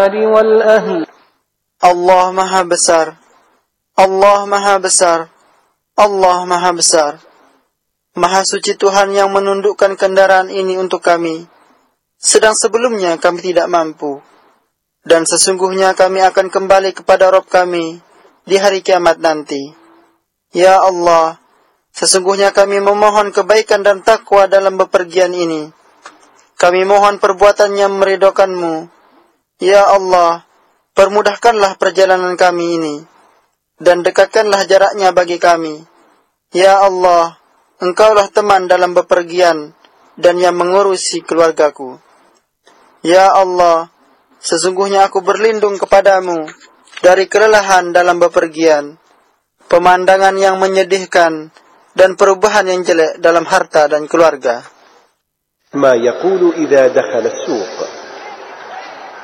والأهل. Allah Maha Besar. Allah Maha Besar. Allah Maha Besar. Maha suci Tuhan yang menundukkan kendaraan ini untuk kami, sedang sebelumnya kami tidak mampu. Dan sesungguhnya kami akan kembali kepada Rabb kami di hari kiamat nanti. Ya Allah, sesungguhnya kami memohon kebaikan dan takwa dalam bepergian ini. Kami mohon perbuatan yang meridhokan-Mu. Ya Allah, permudahkanlah perjalanan kami ini, dan dekatkanlah jaraknya bagi kami. Ya Allah, Engkaulah teman dalam bepergian, dan yang mengurusi keluargaku. Ya Allah, sesungguhnya aku berlindung kepadamu dari kelelahan dalam bepergian, pemandangan yang menyedihkan, dan perubahan yang jelek dalam harta dan keluarga. ما يقول إذا دخل السوق.